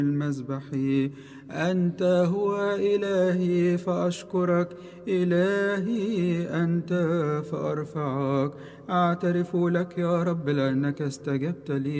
المذبح. أنت هو إلهي فأشكرك، إلهي أنت فأرفعك. أعترف لك يا رب لأنك استجبت لي